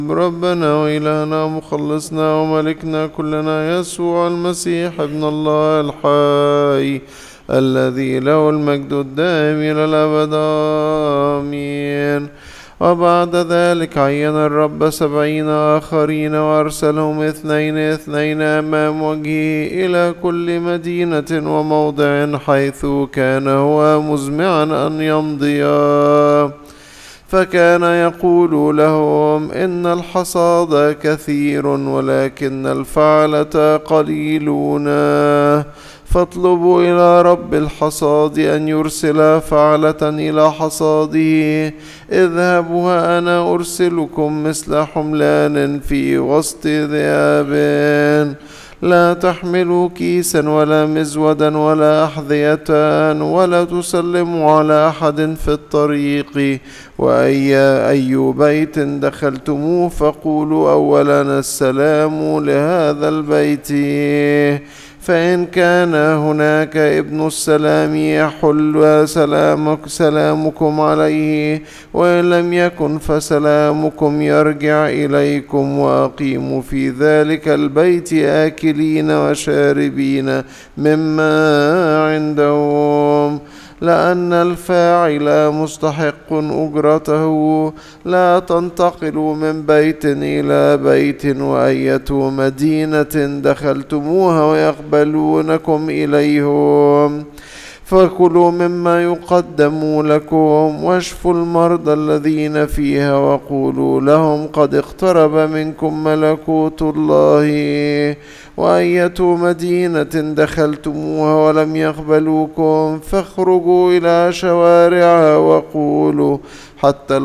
ربنا وإلهنا مخلصنا وملكنا كلنا يسوع المسيح ابن الله الحي الذي له المجد الدائم إلى الأبد آمين. وبعد ذلك عين الرب 70 آخرين وأرسلهم 2 أمام وجهه إلى كل مدينة وموضع حيث كان هو مزمعا أن يمضيا. فكان يقول لهم إن الحصاد كثير ولكن الفعلة قليلون، فاطلبوا إلى رب الحصاد أن يرسل فعلة إلى حصاده. اذهبوا أنا أرسلكم مثل حملان في وسط ذئاب. لا تحملوا كيسا ولا مزودا ولا أحذية ولا تسلموا على أحد في الطريق. وأي بيت دخلتموه فقولوا أولا السلام لهذا البيت. فإن كان هناك ابن السلام يحل سلامكم عليه، وإن لم يكن فسلامكم يرجع إليكم. وأقيموا في ذلك البيت آكلين وشاربين مما عندهم، لأن الفاعل مستحق أجرته. لا تنتقلوا من بيت إلى بيت، وأية مدينة دخلتموها ويقبلونكم إليهم فكلوا مما يقدم لكم، واشفوا المرضى الذين فيها، وقولوا لهم قد اقترب منكم ملكوت الله. وأية مدينة دخلتموها ولم يقبلوكم فاخرجوا إلى شوارعها وقولوا حتى